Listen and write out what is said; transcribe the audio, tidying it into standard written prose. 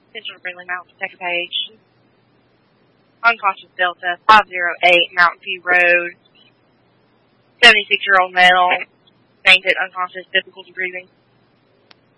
Central Brindley Mountain, second page. Unconscious Delta, 508 Mountain View Road. 76-year-old male, fainted, unconscious, difficulty breathing.